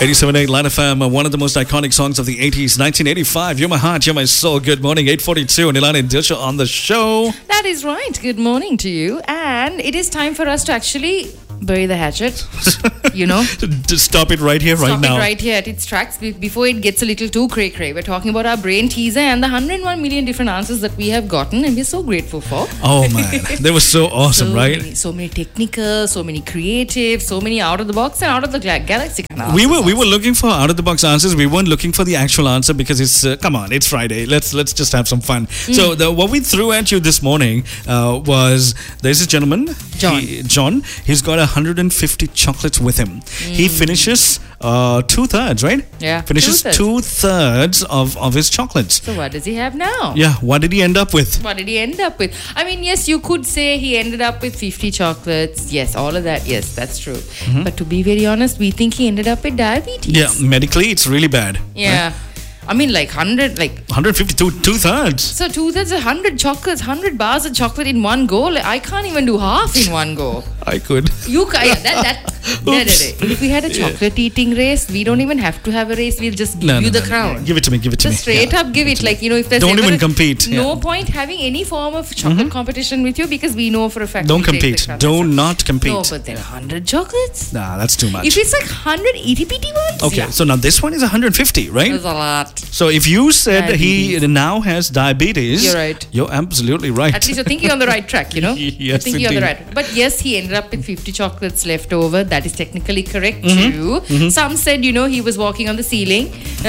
87.8 Line FM, one of the most iconic songs of the 80s, 1985. You're my heart, you're my soul. Good morning, 8:42. Nilan and Dilsha on the show. That is right. Good morning to you. And it is time for us to actually bury the hatchet. You know? To stop it right here, right now. Stop it right here at its tracks before it gets a little too cray-cray. We're talking about our brain teaser and the 101 million different answers that we have gotten, and we're so grateful for. Oh man, they were so awesome, right? So many technical, so many creative, so many out of the box and out of the galaxy kind of We were looking for out of the box answers. We weren't looking for the actual answer because it's come on, it's Friday. Let's just have some fun. So what we threw at you this morning was there's this gentleman, John. He's got 150 chocolates with him. He finishes 2/3, right? Yeah, finishes two-thirds of his chocolates. So what does he have now? Yeah, what did he end up with? What did he end up with? I mean, yes, you could say he ended up with 50 chocolates. Yes, all of that. Yes, that's true. But to be very honest, we think he ended up with diabetes. Yeah, medically, it's really bad. Yeah. Right? I mean, like 150, two-thirds. So two-thirds, 100 chocolates, 100 bars of chocolate in one go. Like, I can't even do half in one go. I could. You can. Yeah, if we had a chocolate eating race, we don't even have to have a race. We'll just give you the crown. Give it to me. Just straight up give it. Like, you know, if there's don't even compete. No point having any form of chocolate competition with you because we know for a fact. Don't compete. Do not compete. No, but then 100 chocolates? Nah, that's too much. If it's like 100 itty-bitty ones? Okay, so now this one is 150, right? That's a lot. So if you said he now has diabetes, you're right. You're absolutely right. At least you're thinking on the right track, you know? Yes, you're thinking on the right. But yes, he ended up with 50 chocolates left over. That is technically correct too. Some said, you know, he was walking on the ceiling.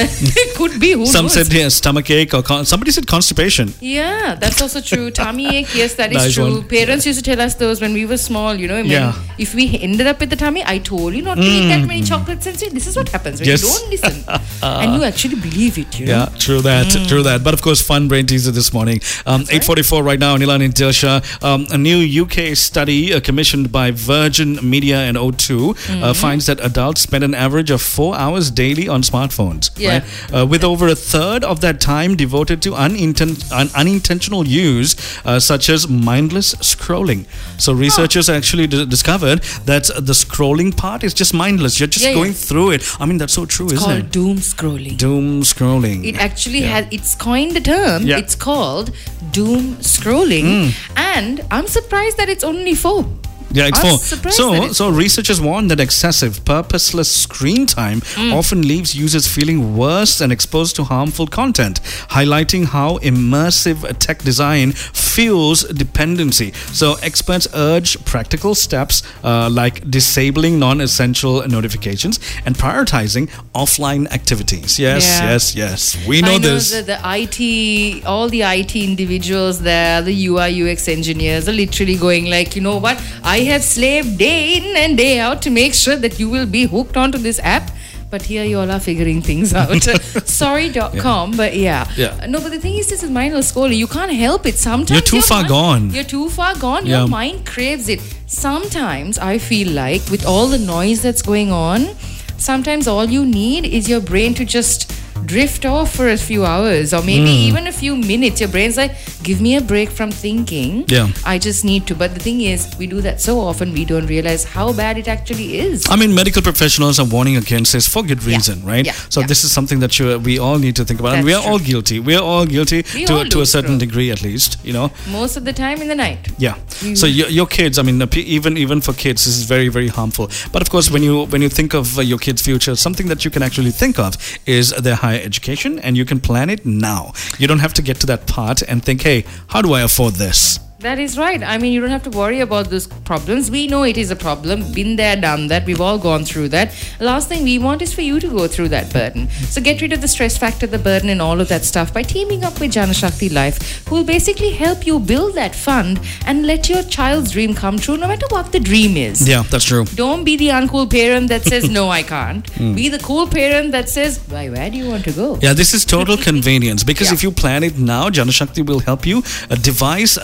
Could be, who knows? Some said stomach ache or somebody said constipation. Yeah, that's also true. Tummy ache, yes, that is nice true. One. Parents used to tell us those when we were small, you know. If we ended up with the tummy, I told you not to eat that many chocolates and say, this is what happens when you don't listen. And you actually believe it, you know. Yeah, true that. But of course, fun brain teaser this morning. 8:44 right now, Nilan and Dilsha. A new UK study commissioned by Virgin Media and O2 finds that adults spend an average of 4 hours daily on smartphones. Yeah. Right? With over a third of that time devoted to unintentional use, such as mindless scrolling. So researchers actually discovered that the scrolling part is just mindless. You're just going through it. I mean, that's so true, isn't it? It's called doom scrolling. Doom scrolling. It actually has, it's coined a term. Yeah. It's called doom scrolling. And I'm surprised that it's only 4. Yeah, it's 4. So researchers warn that excessive, purposeless screen time often leaves users feeling worse and exposed to harmful content, highlighting how immersive tech design fuels dependency. So experts urge practical steps like disabling non-essential notifications and prioritizing offline activities. Yes. We know this. The IT, all the IT individuals there, the UI, UX engineers are literally going like, you know what? I have slaved day in and day out to make sure that you will be hooked onto this app. But here you all are figuring things out. Sorry.com, but no, but the thing is, this is mindless scrolling. You can't help it. Sometimes you're too far gone. You're too far gone. Your mind craves it. Sometimes I feel like with all the noise that's going on, sometimes all you need is your brain to just drift off for a few hours or maybe even a few minutes. Your brain's like, give me a break from thinking. I just need to. But the thing is, we do that so often we don't realize how bad it actually is. I mean, medical professionals are warning against this for good reason, right? So this is something that we all need to think about. And we are all guilty. We are all guilty to a certain degree, at least, you know. Most of the time in the night. Yeah. So your kids, I mean, even for kids, this is very, very harmful. But of course, when you think of your kids' future, something that you can actually think of is their higher education, and you can plan it now. You don't have to get to that part and think, hey, how do I afford this? That is right. I mean, you don't have to worry about those problems. We know it is a problem. Been there, done that. We've all gone through that. Last thing we want is for you to go through that burden. So get rid of the stress factor, the burden and all of that stuff by teaming up with Janashakti Life, who will basically help you build that fund and let your child's dream come true no matter what the dream is. Yeah, that's true. Don't be the uncool parent that says, no, I can't. Be the cool parent that says, where do you want to go? Yeah, this is total convenience because if you plan it now, Janashakti will help you devise a nicely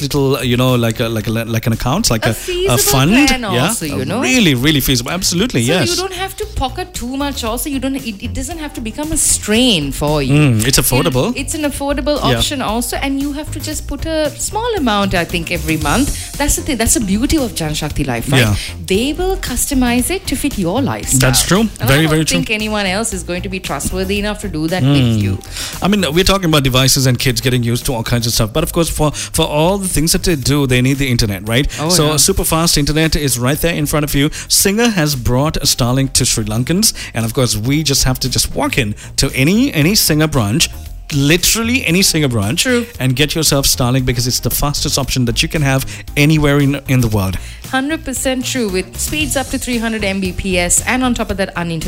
digital, like an account, like a fund. Plan also, Really, really feasible. Absolutely, so yes. You don't have to pocket too much. Also, it doesn't have to become a strain for you. It's affordable. It's an affordable option also, and you have to just put a small amount, I think, every month. That's the thing. That's the beauty of Janshakti Life, right? Yeah. They will customize it to fit your lifestyle. That's true. And Very, I very don't true. think anyone else is going to be trustworthy enough to do that with you. I mean, we're talking about devices and kids getting used to all kinds of stuff. But of course, for all the things that they do, they need the internet, right? Super fast internet is right there in front of you. Singer has brought Starlink to Sri Lankans. And of course, we just have to just walk in to any Singer branch, literally any Singer branch. True. And get yourself Starlink, because it's the fastest option that you can have anywhere in the world. 100% true, with speeds up to 300 Mbps, and on top of that, uninterrupted